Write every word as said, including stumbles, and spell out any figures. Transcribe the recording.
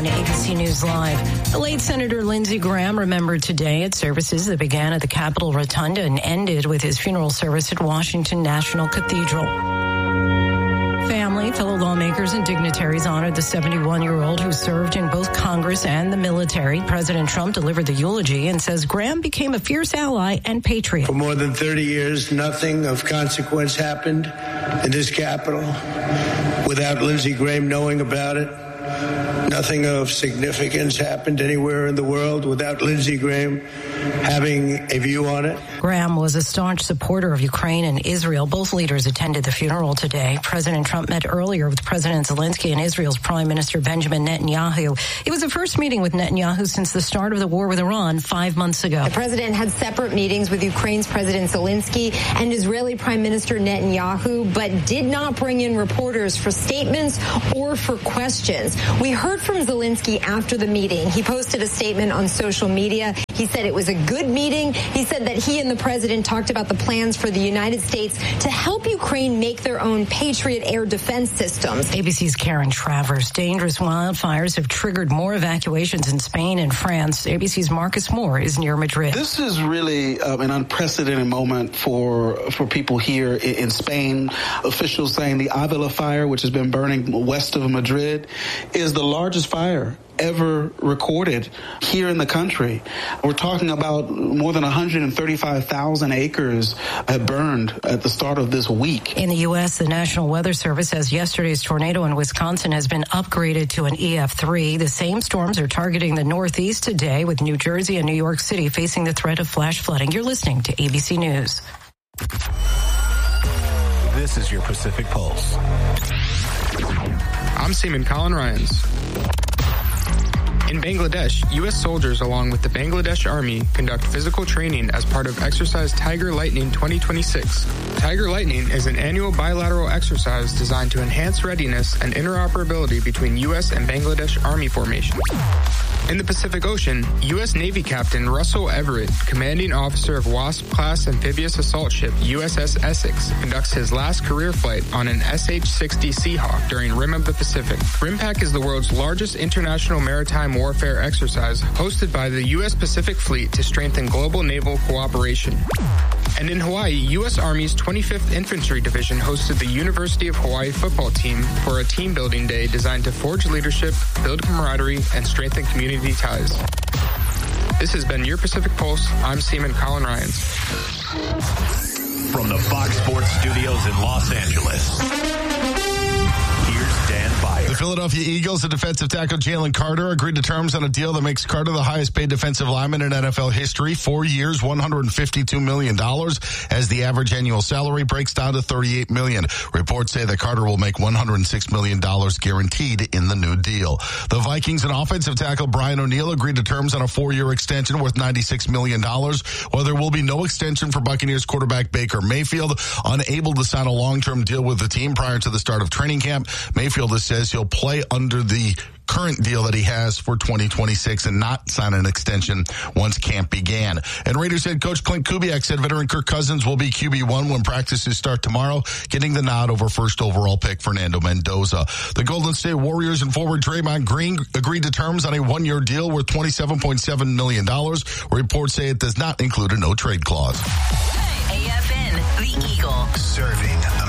on A B C News Live. The late Senator Lindsey Graham remembered today at services that began at the Capitol Rotunda and ended with his funeral service at Washington National Cathedral. Family, fellow lawmakers, and dignitaries honored the seventy-one-year-old who served in both Congress and the military. President Trump delivered the eulogy and says Graham became a fierce ally and patriot. For more than thirty years, nothing of consequence happened in this Capitol without Lindsey Graham knowing about it. Nothing of significance happened anywhere in the world without Lindsey Graham having a view on it. Graham was a staunch supporter of Ukraine and Israel. Both leaders attended the funeral today. President Trump met earlier with President Zelensky and Israel's Prime Minister Benjamin Netanyahu. It was the first meeting with Netanyahu since the start of the war with Iran five months ago. The president had separate meetings with Ukraine's President Zelensky and Israeli Prime Minister Netanyahu, but did not bring in reporters for statements or for questions. We heard from Zelensky after the meeting. He posted a statement on social media. He said it was a good meeting. He said that he and the president talked about the plans for the United States to help Ukraine make their own Patriot air defense systems. A B C's Karen Travers. Dangerous wildfires have triggered more evacuations in Spain and France. A B C's Marcus Moore is near Madrid. This is really uh, an unprecedented moment for for people here in, in Spain. Officials saying the Avila fire, which has been burning west of Madrid, is the largest fire ever recorded here in the country. We're talking about more than one hundred thirty-five thousand acres have burned at the start of this week. In the U S, the National Weather Service says yesterday's tornado in Wisconsin has been upgraded to an E F three. The same storms are targeting the Northeast today, with New Jersey and New York City facing the threat of flash flooding. You're listening to A B C News. This is your Pacific Pulse. I'm Seaman Colin Ryans. In Bangladesh, U S soldiers along with the Bangladesh Army conduct physical training as part of Exercise Tiger Lightning twenty twenty-six. Tiger Lightning is an annual bilateral exercise designed to enhance readiness and interoperability between U S and Bangladesh Army formations. In the Pacific Ocean, U S Navy Captain Russell Everett, commanding officer of WASP-class amphibious assault ship U S S Essex, conducts his last career flight on an S H sixty Seahawk during Rim of the Pacific. RIMPAC is the world's largest international maritime warfare exercise hosted by the U S Pacific Fleet to strengthen global naval cooperation. And in Hawaii, U S Army's twenty-fifth Infantry Division hosted the University of Hawaii football team for a team building day designed to forge leadership, build camaraderie, and strengthen community ties. This has been your Pacific Pulse. I'm Seaman Colin Ryans. From the Fox Sports Studios in Los Angeles, here's Dan Byer. The Philadelphia Eagles, the defensive tackle Jalen Carter, agreed to terms on a deal that makes Carter the highest paid defensive lineman in N F L history. Four years, one hundred fifty-two million dollars, as the average annual salary breaks down to thirty-eight million dollars. Reports say that Carter will make one hundred six million dollars guaranteed in the new deal. The Vikings and offensive tackle Brian O'Neill agreed to terms on a four-year extension worth ninety-six million dollars, while there will be no extension for Buccaneers quarterback Baker Mayfield. Unable to sign a long-term deal with the team prior to the start of training camp, Mayfield says he'll play under the current deal that he has for twenty twenty-six and not sign an extension once camp began. And Raiders head coach Clint Kubiak said veteran Kirk Cousins will be Q B one when practices start tomorrow, getting the nod over first overall pick Fernando Mendoza. The Golden State Warriors and forward Draymond Green agreed to terms on a one-year deal worth twenty-seven point seven million dollars. Reports say it does not include a no-trade clause. A F N, the Eagle. Serving